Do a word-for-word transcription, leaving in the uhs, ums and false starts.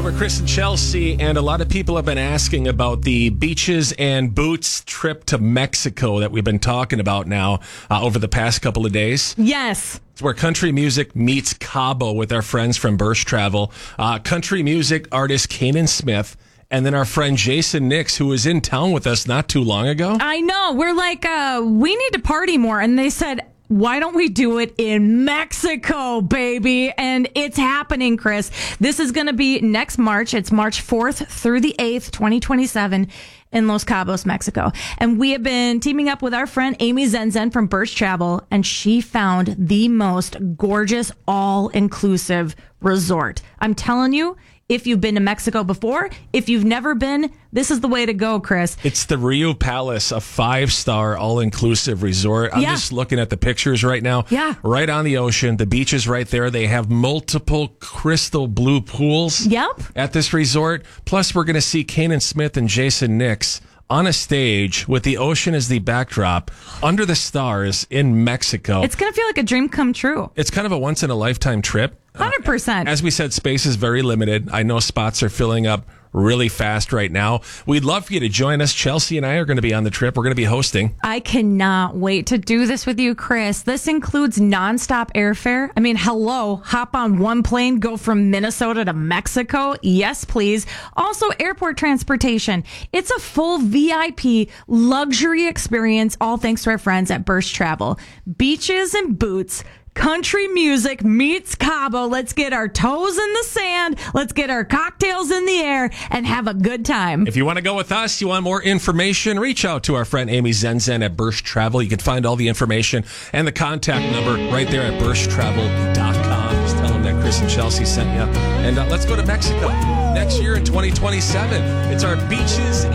Hey, we're Chris and Chelsea, and a lot of people have been asking about the Beaches and Boots trip to Mexico that we've been talking about now uh, over the past couple of days. Yes. It's where country music meets Cabo with our friends from Bursch Travel. Uh, country music artist Kanan Smith, and then our friend Jason Nix, who was in town with us not too long ago. I know. We're like, uh, we need to party more. And they said, why don't we do it in Mexico, baby? And it's happening, Chris. This is going to be next March. It's March fourth through the eighth, twenty twenty-seven in Los Cabos, Mexico. And we have been teaming up with our friend Amy Zenzen from Bursch Travel, and she found the most gorgeous all-inclusive resort. I'm telling you, if you've been to Mexico before, if you've never been, this is the way to go, Chris. It's the Rio Palace, a five-star all-inclusive resort. I'm Yeah. just looking at the pictures right now. Yeah. Right on the ocean. The beach is right there. They have multiple crystal blue pools Yep. at this resort. Plus, we're going to see Kanan Smith and Jason Nix on a stage with the ocean as the backdrop under the stars in Mexico. It's going to feel like a dream come true. It's kind of a once-in-a-lifetime trip. one hundred percent. As we said, space is very limited. I know spots are filling up really fast right now. We'd love for you to join us. Chelsea and I are going to be on the trip. We're going to be hosting. I cannot wait to do this with you, Chris. This includes nonstop airfare. I mean, hello, hop on one plane, go from Minnesota to Mexico. Yes, please. Also, airport transportation. It's a full V I P luxury experience, all thanks to our friends at Bursch Travel. Beaches and Boots. Country music meets Cabo. Let's get our toes in the sand. Let's get our cocktails in the air and have a good time. If you want to go with us, you want more information, reach out to our friend Amy Zenzen at Bursch Travel. You can find all the information and the contact number right there at bursch travel dot com. Just tell them that Chris and Chelsea sent you. And uh, let's go to Mexico next year in twenty twenty-seven. It's our Beaches